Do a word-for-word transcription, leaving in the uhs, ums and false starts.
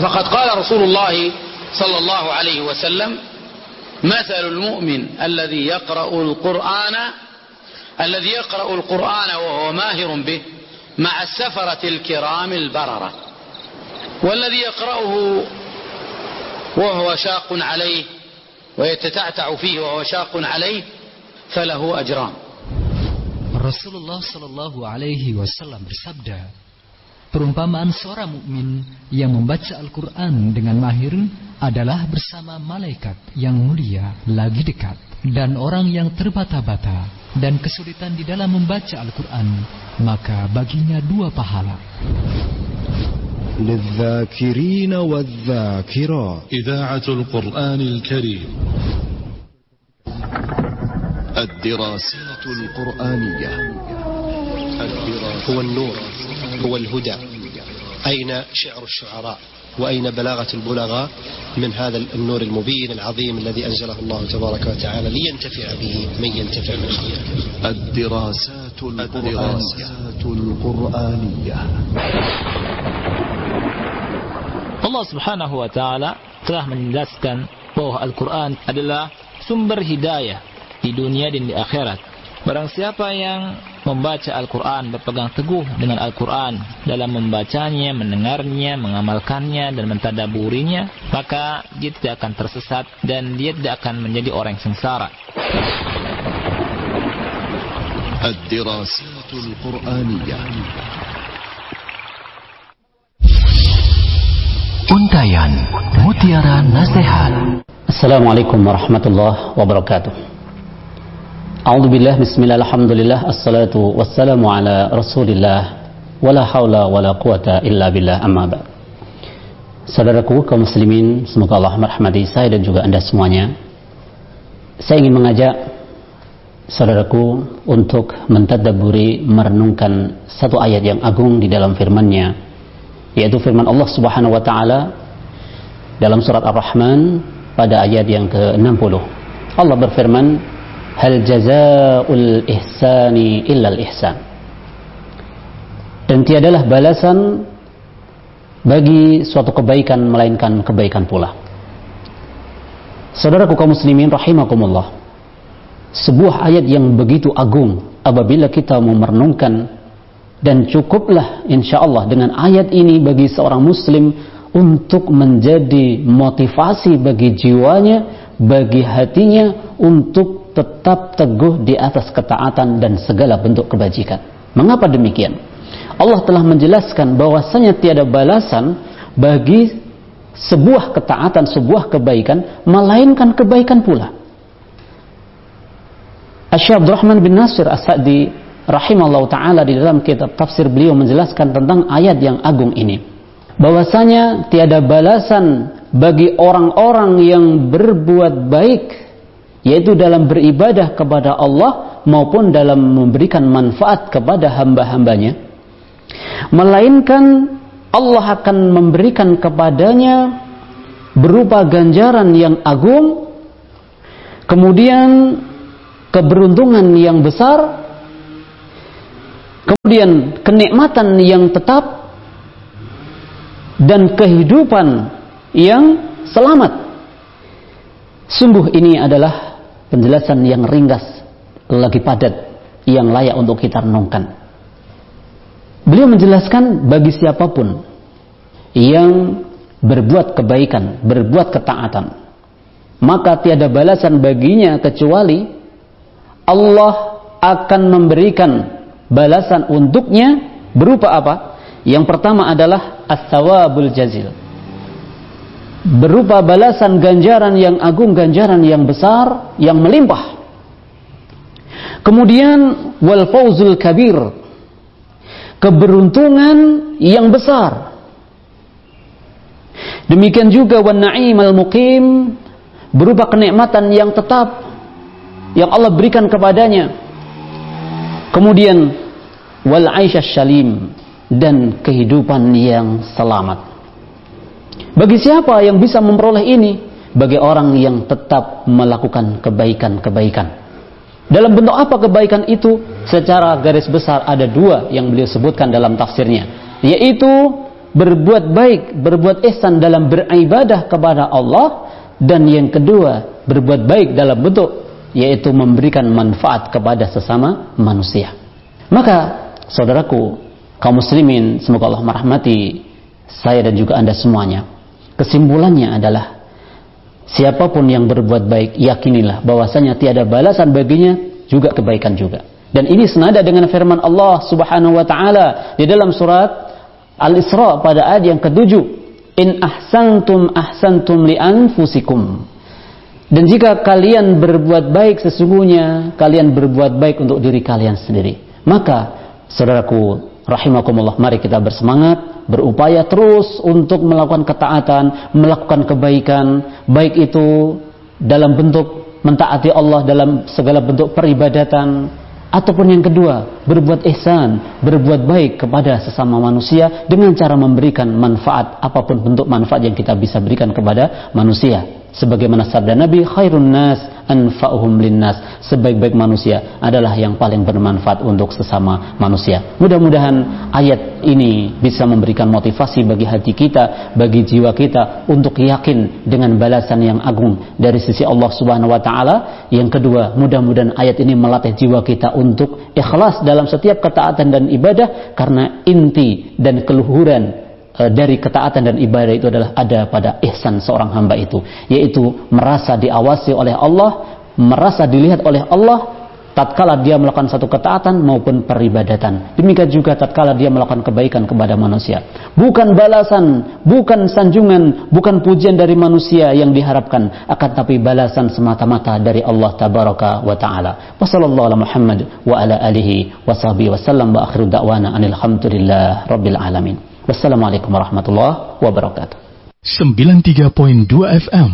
فقد قال رسول الله صلى الله عليه وسلم مثل المؤمن الذي يقرأ القرآن الذي يقرأ القرآن وهو ماهر به مع السفرة الكرام البررة والذي يقرأه وهو شاق عليه ويتتعتع فيه وهو شاق عليه فله أجران. Rasulullah Shallallahu Alaihi Wasallam bersabda, perumpamaan seorang mukmin yang membaca Al-Quran dengan mahir adalah bersama malaikat yang mulia lagi dekat, dan orang yang terbata-bata dan kesulitan di dalam membaca Al-Quran, maka baginya dua pahala. للذاكرين والذاكرات إذاعة القرآن الكريم. الدراسات القرآنية. هو النور، هو الهدى. أين شعر الشعراء وأين بلاغة البلغاء من هذا النور المبين العظيم الذي أنزله الله تبارك وتعالى لينتفع به من ينتفع من خلقه. الدراسات القرآنية. Allah Subhanahu wa taala telah menjelaskan bahwa Al-Quran adalah sumber hidayah di dunia dan di akhirat. Barang siapa yang membaca Al-Quran, berpegang teguh dengan Al-Quran dalam membacanya, mendengarnya, mengamalkannya dan mentadaburinya, maka dia tidak akan tersesat dan dia tidak akan menjadi orang yang sengsara. Ad-Dirasatul Qur'aniyah. Untayan Mutiara Nasihat. Assalamualaikum warahmatullahi wabarakatuh. A'udzubillah, bismillah, alhamdulillah, assalatu wassalamu ala rasulillah, wala hawla wala quwata illa billah, amma ba'd. Saudaraku kaum muslimin, semoga Allah merahmati saya dan juga anda semuanya. Saya ingin mengajak saudaraku untuk mentadabburi, merenungkan satu ayat yang agung di dalam firman-Nya, yaitu firman Allah Subhanahu wa taala dalam surat Ar-Rahman pada ayat yang ke enam puluh. Allah berfirman, hal jazaa'ul ihsani illal ihsan. Dan tiadalah balasan bagi suatu kebaikan melainkan kebaikan pula. Saudaraku kaum muslimin rahimakumullah, sebuah ayat yang begitu agung apabila kita mau merenungkan, dan cukuplah insyaallah dengan ayat ini bagi seorang muslim untuk menjadi motivasi bagi jiwanya, bagi hatinya untuk tetap teguh di atas ketaatan dan segala bentuk kebajikan. Mengapa demikian? Allah telah menjelaskan bahwasanya tiada balasan bagi sebuah ketaatan, sebuah kebaikan melainkan kebaikan pula. Asy-Syaikh Abdurrahman bin Nasir As-Sa'di rahimahullah ta'ala di dalam kitab tafsir beliau menjelaskan tentang ayat yang agung ini, bahwasanya tiada balasan bagi orang-orang yang berbuat baik, yaitu dalam beribadah kepada Allah maupun dalam memberikan manfaat kepada hamba-hambanya, melainkan Allah akan memberikan kepadanya berupa ganjaran yang agung, kemudian keberuntungan yang besar, kemudian kenikmatan yang tetap dan kehidupan yang selamat. Sungguh ini adalah penjelasan yang ringkas lagi padat yang layak untuk kita renungkan. Beliau menjelaskan bagi siapapun yang berbuat kebaikan, berbuat ketaatan, maka tiada balasan baginya kecuali Allah akan memberikan balasan untuknya berupa apa? Yang pertama adalah as-sawabul jazil, berupa balasan ganjaran yang agung, ganjaran yang besar, yang melimpah. Kemudian wal fauzul kabir, keberuntungan yang besar. Demikian juga wan na'imal muqim, berupa kenikmatan yang tetap yang Allah berikan kepadanya. Kemudian wal aisyah syalim, dan kehidupan yang selamat. Bagi siapa yang bisa memperoleh ini? Bagi orang yang tetap melakukan kebaikan-kebaikan. Dalam bentuk apa kebaikan itu? Secara garis besar ada dua yang beliau sebutkan dalam tafsirnya, yaitu berbuat baik, berbuat ihsan dalam beribadah kepada Allah, dan yang kedua berbuat baik dalam bentuk yaitu memberikan manfaat kepada sesama manusia. Maka saudaraku kaum muslimin, semoga Allah merahmati saya dan juga Anda semuanya, kesimpulannya adalah siapapun yang berbuat baik, yakinilah bahwasanya tiada balasan baginya juga kebaikan juga. Dan ini senada dengan firman Allah Subhanahu wa taala di dalam surat Al-Isra pada ayat yang ketujuh, in ahsantum ahsantum li anfusikum. Dan jika kalian berbuat baik, sesungguhnya kalian berbuat baik untuk diri kalian sendiri. Maka saudaraku rahimakumullah, mari kita bersemangat, berupaya terus untuk melakukan ketaatan, melakukan kebaikan, baik itu dalam bentuk mentaati Allah dalam segala bentuk peribadatan, ataupun yang kedua berbuat ihsan, berbuat baik kepada sesama manusia dengan cara memberikan manfaat, apapun bentuk manfaat yang kita bisa berikan kepada manusia. Sebagaimana sabda Nabi, khairun nas anfa'uhum linnas, sebaik-baik manusia adalah yang paling bermanfaat untuk sesama manusia. Mudah-mudahan ayat ini bisa memberikan motivasi bagi hati kita, bagi jiwa kita untuk yakin dengan balasan yang agung dari sisi Allah Subhanahu wa taala. Yang kedua, mudah-mudahan ayat ini melatih jiwa kita untuk ikhlas dalam setiap ketaatan dan ibadah, karena inti dan keluhuran dari ketaatan dan ibadah itu adalah ada pada ihsan seorang hamba itu, yaitu merasa diawasi oleh Allah, merasa dilihat oleh Allah tatkala dia melakukan satu ketaatan maupun peribadatan. Demikian juga tatkala dia melakukan kebaikan kepada manusia. Bukan balasan, bukan sanjungan, bukan pujian dari manusia yang diharapkan, akan tapi balasan semata-mata dari Allah tabaraka wa taala. Wassallallahu ala Muhammad wa ala alihi wa sahbihi wasallam wa akhiru da'wana anil hamdulillah rabbil alamin. Wassalamualaikum warahmatullahi wabarakatuh. sembilan puluh tiga koma dua F M